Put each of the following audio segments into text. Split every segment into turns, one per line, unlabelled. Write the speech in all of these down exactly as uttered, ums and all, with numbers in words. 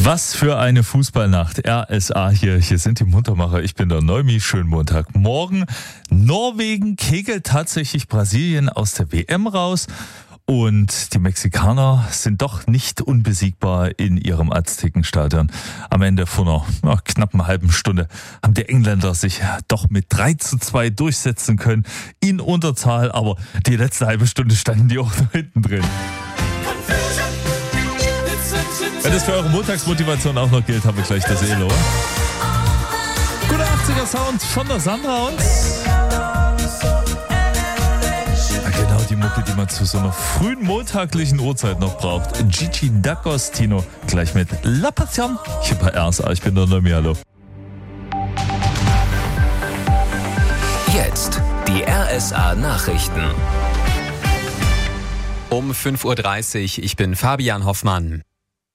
Was für eine Fußballnacht. R S A hier. Hier sind die Muntermacher. Ich bin der Neumi. Schönen Montagmorgen. Norwegen kegelt tatsächlich Brasilien aus der W M raus. Und die Mexikaner sind doch nicht unbesiegbar in ihrem Aztekenstadion. Am Ende vor einer na, knappen halben Stunde haben die Engländer sich doch mit drei zu zwei durchsetzen können. In Unterzahl, aber die letzte halbe Stunde standen die auch noch hinten drin. Wenn das für eure Montagsmotivation auch noch gilt, haben wir gleich das Elo. Guter achtziger Sound von der Sandra und... Ja, genau die Mucke, die man zu so einer frühen montaglichen Uhrzeit noch braucht. Gigi D'Agostino gleich mit La Passion. Hier bei R S A, ich bin der Nomi, hallo.
Jetzt die R S A Nachrichten.
Um fünf Uhr dreißig, ich bin Fabian Hoffmann.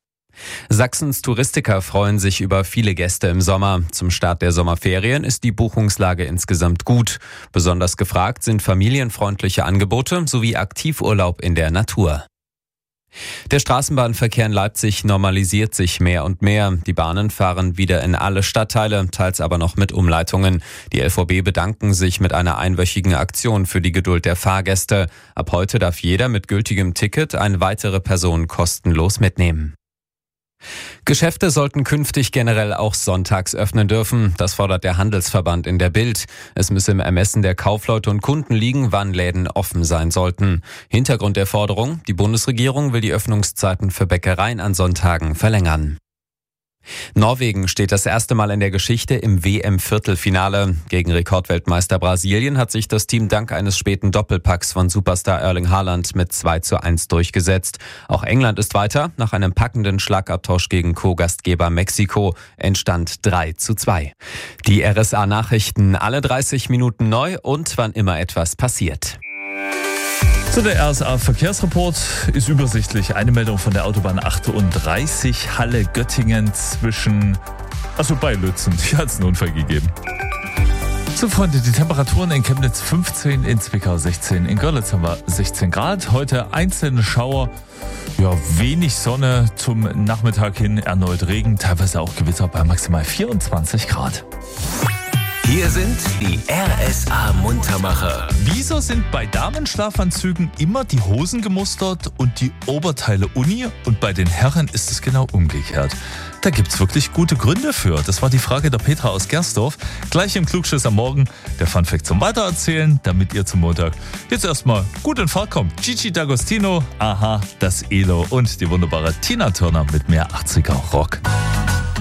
Sachsens Touristiker freuen sich über viele Gäste im Sommer. Zum Start der Sommerferien ist die Buchungslage insgesamt gut. Besonders gefragt sind familienfreundliche Angebote sowie Aktivurlaub in der Natur. Der Straßenbahnverkehr in Leipzig normalisiert sich mehr und mehr. Die Bahnen fahren wieder in alle Stadtteile, teils aber noch mit Umleitungen. Die L V B bedanken sich mit einer einwöchigen Aktion für die Geduld der Fahrgäste. Ab heute darf jeder mit gültigem Ticket eine weitere Person kostenlos mitnehmen. Geschäfte sollten künftig generell auch sonntags öffnen dürfen. Das fordert der Handelsverband in der Bild. Es müsse im Ermessen der Kaufleute und Kunden liegen, wann Läden offen sein sollten. Hintergrund der Forderung: Die Bundesregierung will die Öffnungszeiten für Bäckereien an Sonntagen verlängern. Norwegen steht das erste Mal in der Geschichte im W M-Viertelfinale. Gegen Rekordweltmeister Brasilien hat sich das Team dank eines späten Doppelpacks von Superstar Erling Haaland mit zwei zu eins durchgesetzt. Auch England ist weiter. Nach einem packenden Schlagabtausch gegen Co-Gastgeber Mexiko entstand drei zu zwei. Die R S A-Nachrichten alle dreißig Minuten neu und wann immer etwas passiert.
So, der R S A-Verkehrsreport ist übersichtlich. Eine Meldung von der Autobahn achtunddreißig Halle-Göttingen zwischen, also bei Lützen. Hier hat es einen Unfall gegeben. So, Freunde, die Temperaturen in Chemnitz fünfzehn, in Zwickau sechzehn, in Görlitz haben wir sechzehn Grad. Heute einzelne Schauer, ja, wenig Sonne, zum Nachmittag hin erneut Regen, teilweise auch Gewitter bei maximal vierundzwanzig Grad.
Hier sind die R S A-Muntermacher.
Wieso sind bei Damenschlafanzügen immer die Hosen gemustert und die Oberteile uni und bei den Herren ist es genau umgekehrt? Da gibt's wirklich gute Gründe für. Das war die Frage der Petra aus Gersdorf. Gleich im Klugschiss am Morgen der Funfact zum Weitererzählen, damit ihr zum Montag jetzt erstmal gut in Fahrt kommt. Gigi D'Agostino, aha, das Elo und die wunderbare Tina Turner mit mehr achtziger Rock.